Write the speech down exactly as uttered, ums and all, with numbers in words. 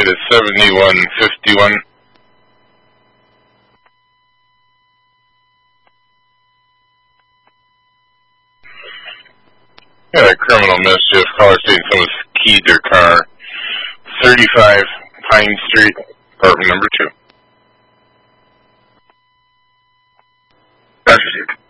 plate is seventy-one fifty-one. Yeah, a criminal mischief. Caller stating someone's keyed their car. thirty-five Pine Street, apartment number two. That's it.